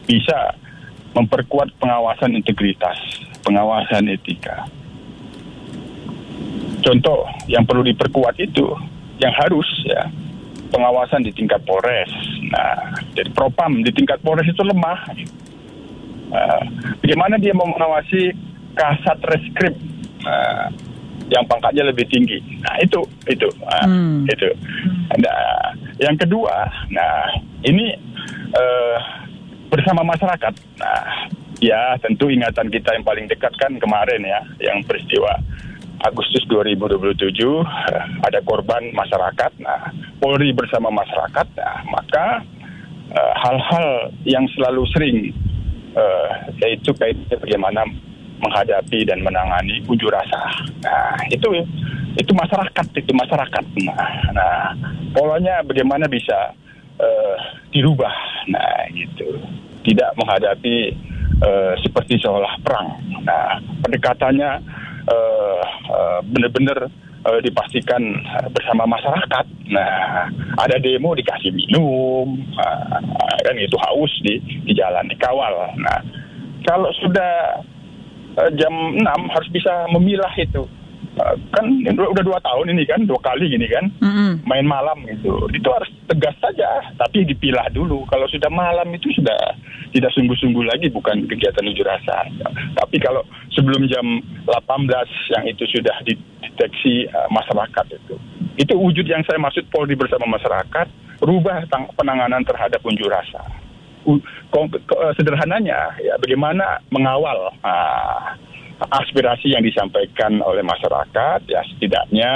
bisa memperkuat pengawasan integritas, pengawasan etika. Contoh yang perlu diperkuat itu, yang harus ya, pengawasan di tingkat Polres. Nah, jadi Propam di tingkat Polres itu lemah. Bagaimana dia mau mengawasi Kasat Reskrim yang pangkatnya lebih tinggi? Nah, itu. Nah, yang kedua, ini bersama masyarakat. Nah, ya tentu ingatan kita yang paling dekat kan kemarin ya, yang peristiwa Agustus 2027 ada korban masyarakat. Nah, Polri bersama masyarakat. Nah, maka hal-hal yang selalu sering yaitu kaitannya bagaimana menghadapi dan menangani unjuk rasa. Nah, itu masyarakat. Nah, polanya bagaimana bisa dirubah. Nah, gitu. Tidak menghadapi seperti seolah perang. Nah, pendekatannya benar-benar dipastikan bersama masyarakat. Nah, ada demo dikasih minum, dan itu haus di jalan, dikawal. Nah, kalau sudah jam 6 harus bisa memilah itu. Kan udah 2 tahun ini kan, 2 kali gini kan, main malam gitu. Itu harus tegas saja, tapi dipilah dulu. Kalau sudah malam itu sudah tidak sungguh-sungguh lagi, bukan kegiatan unjuk rasa. Tapi kalau sebelum jam 18 yang itu sudah dideteksi masyarakat itu wujud yang saya maksud Polri bersama masyarakat, rubah penanganan terhadap unjuk rasa. Sederhananya ya, bagaimana mengawal aspirasi yang disampaikan oleh masyarakat, ya setidaknya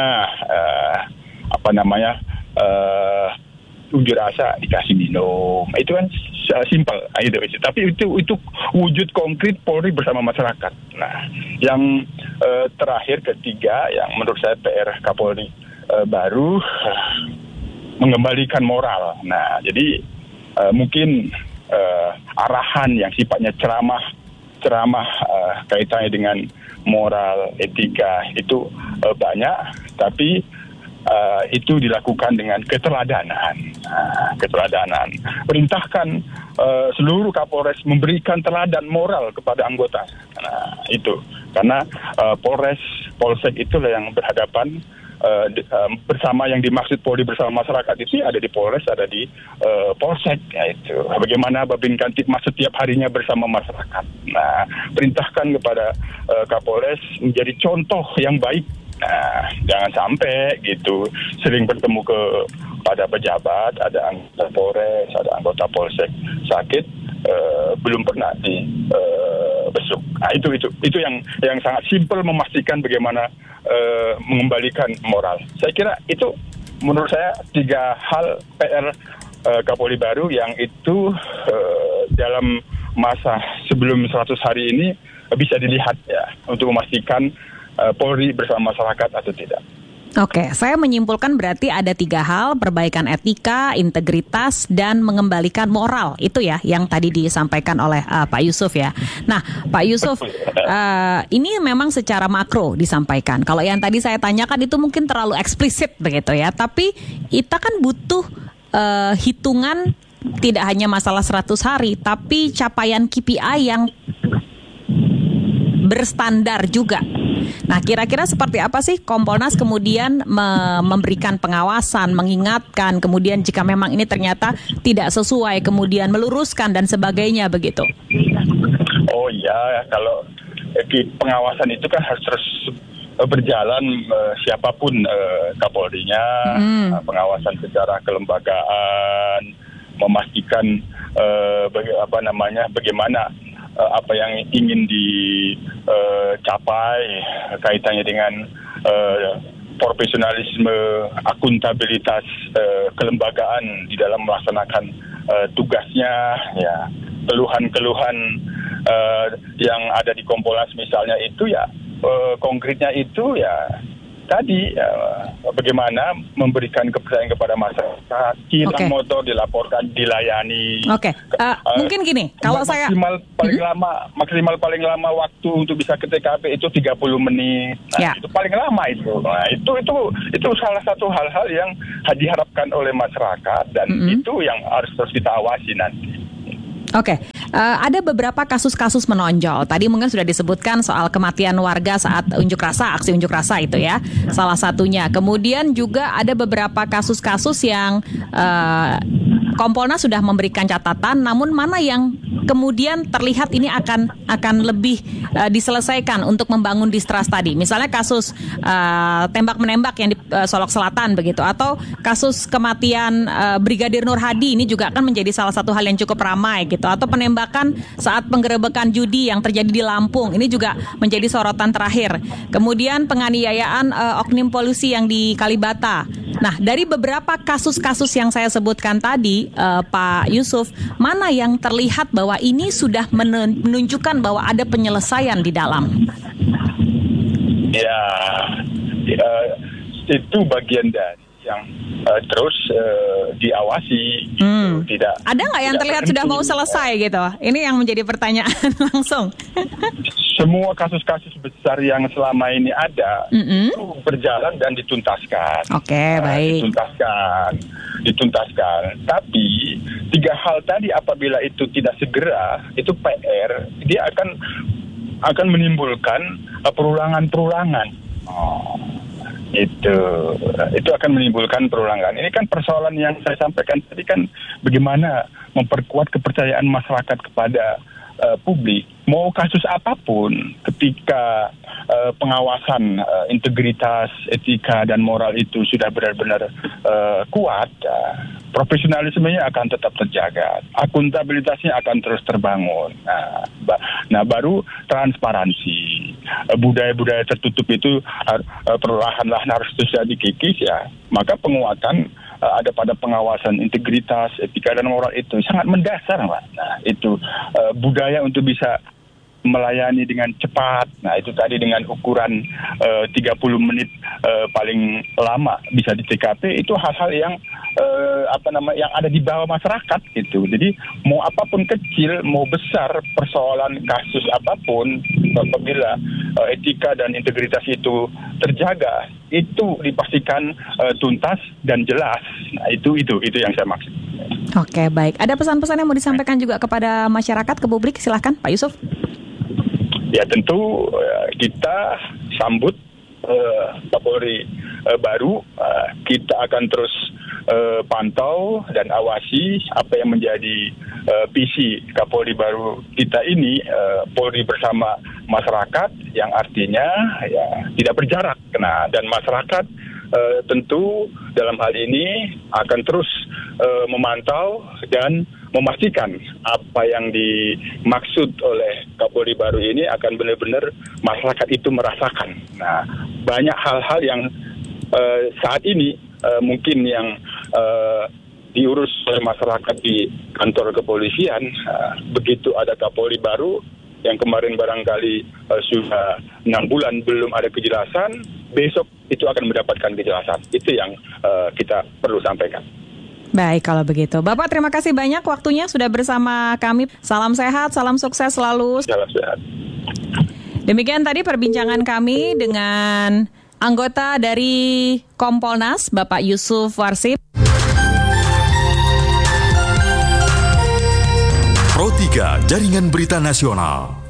unjuk rasa dikasih minum, itu kan simpel, tapi itu wujud konkret Polri bersama masyarakat. Nah, yang terakhir ketiga yang menurut saya PR Kapolri baru mengembalikan moral. Nah, jadi mungkin arahan yang sifatnya ceramah kaitannya dengan moral, etika itu banyak, tapi itu dilakukan dengan keteladanan. Perintahkan seluruh Kapolres memberikan teladan moral kepada anggota. Nah, itu karena Polsek itulah yang berhadapan bersama, yang dimaksud Polri bersama masyarakat itu ada di Polres, ada di Polsek, yaitu bagaimana Babin Kamtipmas setiap harinya bersama masyarakat. Nah, perintahkan kepada Kapolres menjadi contoh yang baik. Nah, jangan sampai gitu sering bertemu pada pejabat, ada anggota Polres, ada anggota Polsek sakit, belum pernah besuk. Nah, itu yang sangat simpel memastikan bagaimana mengembalikan moral. Saya kira itu menurut saya 3 hal PR Kapolri baru yang itu dalam masa sebelum 100 hari ini bisa dilihat ya, untuk memastikan Polri bersama masyarakat atau tidak. Oke, saya menyimpulkan berarti ada 3 hal: perbaikan etika, integritas, dan mengembalikan moral. Itu ya yang tadi disampaikan oleh Pak Yusuf ya. Nah, Pak Yusuf, ini memang secara makro disampaikan. Kalau yang tadi saya tanyakan itu mungkin terlalu eksplisit begitu ya. Tapi kita kan butuh hitungan, tidak hanya masalah 100 hari, tapi capaian KPI yang berstandar juga. Nah, kira-kira seperti apa sih Kompolnas kemudian memberikan pengawasan, mengingatkan, kemudian jika memang ini ternyata tidak sesuai, kemudian meluruskan dan sebagainya begitu? Oh iya, kalau pengawasan itu kan harus terus berjalan, siapapun Kapolrinya, pengawasan secara kelembagaan, memastikan bagaimana apa yang ingin dicapai kaitannya dengan profesionalisme, akuntabilitas kelembagaan di dalam melaksanakan tugasnya, ya. Keluhan-keluhan yang ada di Kompolnas misalnya itu ya, konkretnya itu ya tadi bagaimana memberikan kepercayaan kepada masyarakat, hilang motor dilaporkan, dilayani. Mungkin gini, kalau maksimal paling lama waktu untuk bisa ke TKP itu 30 menit. Nah, itu paling lama itu. Nah, itu salah satu hal-hal yang diharapkan oleh masyarakat, dan itu yang harus terus kita awasi nanti. ada beberapa kasus-kasus menonjol. Tadi mungkin sudah disebutkan soal kematian warga saat aksi unjuk rasa itu ya, salah satunya. Kemudian juga ada beberapa kasus-kasus yang Kompolnas sudah memberikan catatan, namun mana yang kemudian terlihat ini akan lebih diselesaikan untuk membangun distrust tadi. Misalnya kasus tembak-menembak yang di Solok Selatan begitu, atau kasus kematian Brigadir Nur Hadi ini juga akan menjadi salah satu hal yang cukup ramai gitu, atau penembakan saat penggerebekan judi yang terjadi di Lampung ini juga menjadi sorotan terakhir. Kemudian penganiayaan oknum polisi yang di Kalibata. Nah, dari beberapa kasus-kasus yang saya sebutkan tadi, Pak Yusuf, mana yang terlihat bahwa ini sudah menunjukkan bahwa ada penyelesaian di dalam? Ya, itu bagian dari yang terus diawasi. Gitu. Tidak. Ada nggak yang terlihat sudah mau selesai gitu? Ini yang menjadi pertanyaan langsung. Semua kasus-kasus besar yang selama ini ada itu berjalan dan dituntaskan. Oke, baik. Dituntaskan. Tapi 3 hal tadi apabila itu tidak segera, itu PR, dia akan menimbulkan perulangan-perulangan. Itu akan menimbulkan perulangan. Ini kan persoalan yang saya sampaikan tadi kan, bagaimana memperkuat kepercayaan masyarakat kepada publik. Mau kasus apapun, ketika pengawasan integritas, etika dan moral itu sudah benar-benar kuat, profesionalismenya akan tetap terjaga, akuntabilitasnya akan terus terbangun. Nah, baru transparansi, budaya-budaya tertutup itu perlahan-lahan harus terus dikikis ya. Maka penguatan ada pada pengawasan integritas, etika dan moral itu sangat mendasar, Pak. Nah, itu budaya untuk bisa melayani dengan cepat. Nah, itu tadi dengan ukuran 30 menit paling lama bisa di TKP, itu hal-hal yang yang ada di bawah masyarakat gitu. Jadi mau apapun kecil, mau besar persoalan kasus apapun, apabila etika dan integritas itu terjaga, itu dipastikan tuntas dan jelas. Nah, itu yang saya maksud. Oke, baik. Ada pesan-pesan yang mau disampaikan juga kepada masyarakat, ke publik? Silahkan, Pak Yusuf. Ya, tentu kita sambut Kapolri baru. Kita akan terus pantau dan awasi apa yang menjadi visi Kapolri baru kita ini, Polri bersama masyarakat, yang artinya ya tidak berjarak. Nah, dan masyarakat tentu dalam hal ini akan terus memantau dan memastikan apa yang dimaksud oleh Kapolri baru ini akan benar-benar masyarakat itu merasakan. Nah, banyak hal-hal yang saat ini mungkin yang diurus oleh masyarakat di kantor kepolisian, begitu ada Kapolri baru yang kemarin barangkali sudah 6 bulan belum ada kejelasan, besok itu akan mendapatkan kejelasan. Itu yang kita perlu sampaikan. Baik, kalau begitu. Bapak, terima kasih banyak waktunya sudah bersama kami. Salam sehat, salam sukses selalu. Salam sehat. Demikian tadi perbincangan kami dengan anggota dari Kompolnas, Bapak Yusuf Warsip. Pro 3 Jaringan Berita Nasional.